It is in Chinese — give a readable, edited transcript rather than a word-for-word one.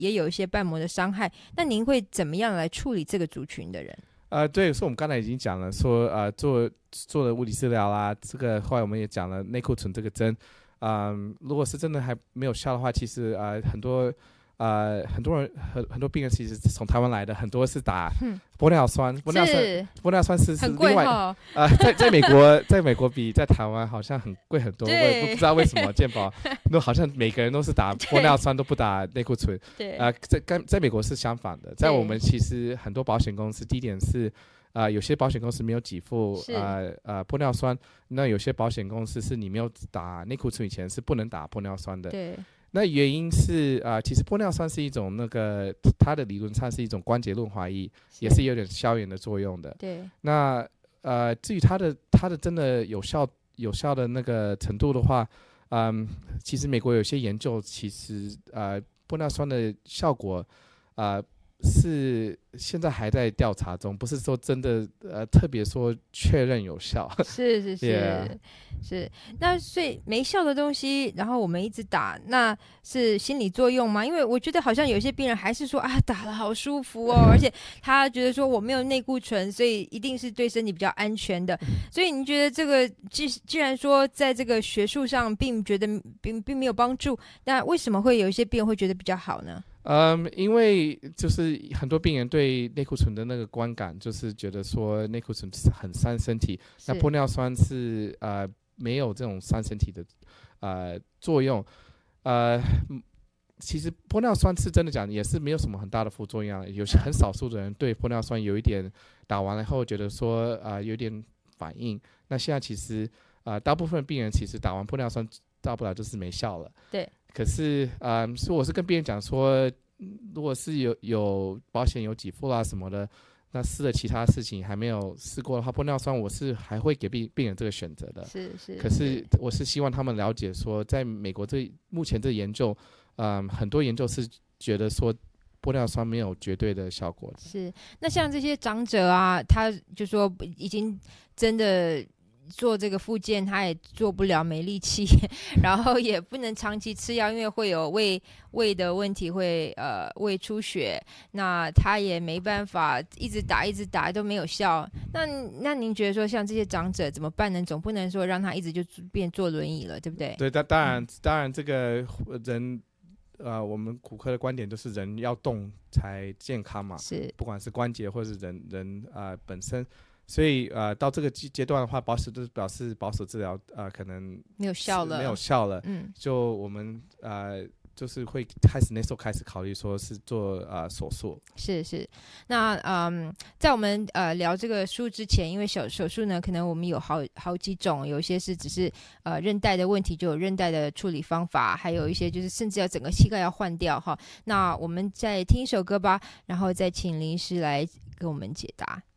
也有一些瓣膜的伤害，那您会怎么样来处理这个族群的人？ 对，所以我们刚才已经讲了说，做了物理治疗啦，这个后来我们也讲了内库存这个针，如果是真的还没有效的话，其实很多病人其实是从台湾来的，很多是打玻尿酸，玻尿酸是很贵另外在美国比在台湾好像很贵很多，我也不知道为什么健保都好像每个人都是打玻尿酸都不打内库存，在美国是相反的，在我们其实很多保险公司，第一点是有些保险公司没有给付玻尿酸，那有些保险公司是你没有打内库存以前是不能打玻尿酸的。 对。 那原因是其实玻尿酸是一种它的理论上是一种关节润滑液，也是有点消炎的作用的。 对。 那至于它的真的有效的那个程度的话，其实美国有些研究，其实玻尿酸的效果是现在还在调查中，不是说真的特别说确认有效。 是是，那所以没效的东西，然后我们一直打，那是心理作用吗？因为我觉得好像有些病人还是说打了好舒服哦，而且他觉得说我没有内固醇，所以一定是对身体比较安全的。所以你觉得这个既然说在这个学术上并没有帮助，那为什么会有一些病人会觉得比较好呢？ 因为就是很多病人对内库存的那个观感，就是觉得说内库存很伤身体，那玻尿酸是没有这种伤身体的作用。其实玻尿酸是真的讲也是没有什么很大的副作用，有些很少数的人对玻尿酸有一点打完了后觉得说有点反应。那现在其实大部分病人其实打完玻尿酸大不了就是没效了。 对。 可是所以我是跟病人讲说，如果是有保险有给付啦什么的，那试了其他事情还没有试过的话，玻尿酸我是还会给病人这个选择的。 是。 可是我是希望他们了解说，在美国目前这研究，很多研究是觉得说玻尿酸没有绝对的效果的。 是。那像这些长者他就说已经真的做这个复健他也做不了，没力气，然后也不能长期吃药，因为会有胃的问题，会胃出血，那他也没办法一直打都没有效。那您觉得说像这些长者怎么办呢？总不能说让他一直就变坐轮椅了，对不对？ 对，当然这个人我们骨科的观点就是人要动才健康嘛， 是， 不管是关节或是人本身。所以到这个阶段的话，表示保守治疗可能没有效了， 就我们就是会开始那时候开始考虑说是做手术。 是。那在我们聊这个书之前，因为手术呢可能我们有好几种，有一些是只是韧带的问题就有韧带的处理方法，还有一些就是甚至要整个膝盖要换掉哈。那我们再听一首歌吧，然后再请林医师来跟我们解答。